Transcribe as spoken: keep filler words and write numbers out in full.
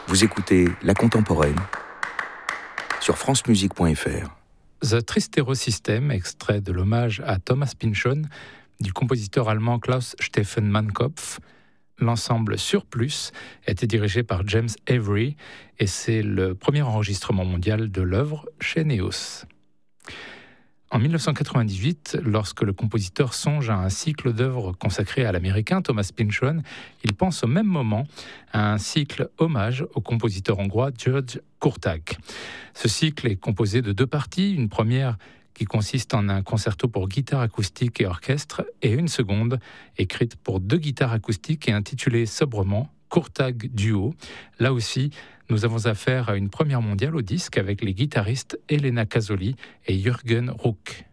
Vous écoutez La Contemporaine sur francemusique point f r. The Tristero System, extrait de l'hommage à Thomas Pynchon du compositeur allemand Klaus Steffen Mannekopf. L'ensemble Surplus était dirigé par James Avery et c'est le premier enregistrement mondial de l'œuvre chez Neos. En dix-neuf cent quatre-vingt-dix-huit, lorsque le compositeur songe à un cycle d'œuvres consacré à l'américain Thomas Pynchon, il pense au même moment à un cycle hommage au compositeur hongrois György Kurtág. Ce cycle est composé de deux parties, une première qui consiste en un concerto pour guitare acoustique et orchestre, et une seconde écrite pour deux guitares acoustiques et intitulée sobrement Kurtág Duo. Là aussi, nous avons affaire à une première mondiale au disque avec les guitaristes Elena Casoli et Jürgen Ruck.